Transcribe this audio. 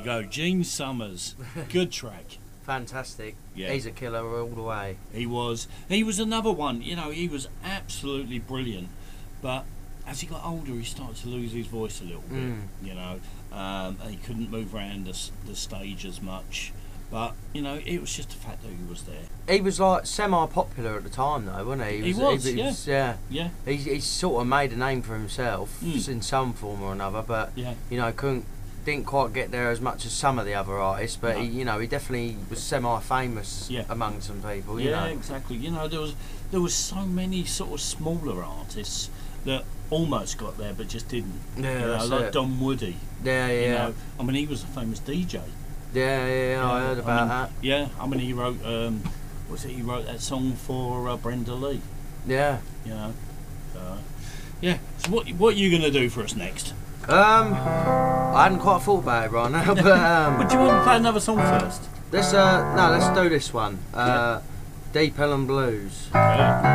go, Gene Summers. Good track. Fantastic. Yeah. He's a killer all the way. He was. He was another one. You know, he was absolutely brilliant. But as he got older, he started to lose his voice a little bit. You know, he couldn't move around the stage as much. But you know, it was just the fact that he was there. He was like semi-popular at the time, though, wasn't he? He was, yeah. Yeah. He sort of made a name for himself in some form or another, but Yeah. you know, didn't quite get there as much as some of the other artists. But No. he definitely was semi-famous Yeah. among some people. You Yeah, know. exactly. You know, there was so many sort of smaller artists that almost got there but just didn't. Yeah, you know, that's like it. Don Woody. Yeah, You yeah. know, I mean, he was a famous DJ. Yeah, I heard about that. Yeah, I mean, he wrote. He wrote that song for Brenda Lee. Yeah. You know. Yeah. So what are you going to do for us next? I hadn't quite thought about it right now, but Would you want to play another song first? let's do this one. Deep Ellum Blues. Okay.